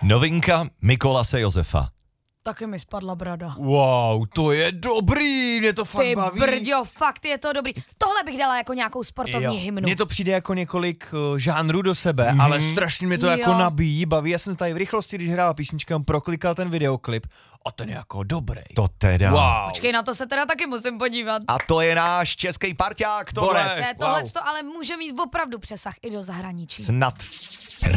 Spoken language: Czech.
Novinka Mikolase Josefa. Taky mi spadla brada. Wow, to je dobrý, mě to fakt Ty baví. brďo, fakt je to dobrý. Tohle bych dala jako nějakou sportovní hymnu. Mně to přijde jako několik žánrů do sebe, ale strašně mě to jako nabíjí, baví. Já jsem tady v rychlosti, když hrála písnička, proklikal ten videoklip a ten je jako dobrý. To teda. Wow. Počkej, na to se teda taky musím podívat. A to je náš český parťák, tohle. Borec. Tohle ale může mít opravdu přesah i do zahraničí. Snad.